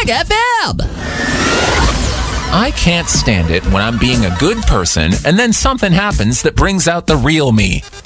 Classic FM. I can't stand it when I'm being a good person and then something happens that brings out the real me.